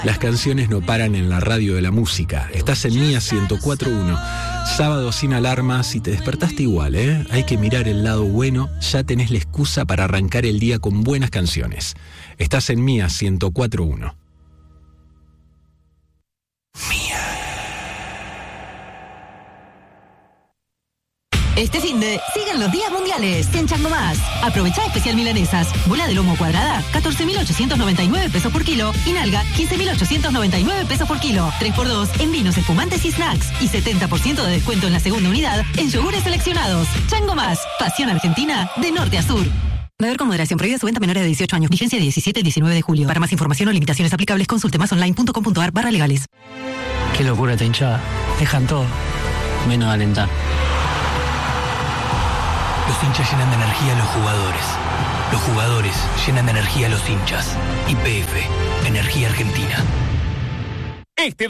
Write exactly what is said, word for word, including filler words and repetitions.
Las canciones no paran en la radio de la música. Estás en Mía ciento cuatro punto uno. Sábado sin alarmas y te despertaste igual, ¿eh? Hay que mirar el lado bueno. Ya tenés la excusa para arrancar el día con buenas canciones. Estás en Mía ciento cuatro punto uno. Este finde, siguen los días mundiales en Chango Más. Aprovechá especial milanesas. Bola de lomo cuadrada, catorce mil ochocientos noventa y nueve pesos por kilo. Y nalga, quince mil ochocientos noventa y nueve pesos por kilo. tres por dos en vinos, espumantes y snacks. Y setenta por ciento de descuento en la segunda unidad en yogures seleccionados. Chango Más, pasión argentina de norte a sur. Beber con moderación. Prohibida su venta a menores de dieciocho años. Vigencia diecisiete y diecinueve de julio. Para más información o limitaciones aplicables, consulte más online punto com punto ar barra legales. Qué locura esta hinchada. Dejan todo, menos alentar. Los hinchas llenan de energía a los jugadores. Los jugadores llenan de energía a los hinchas. Y P F, Energía Argentina.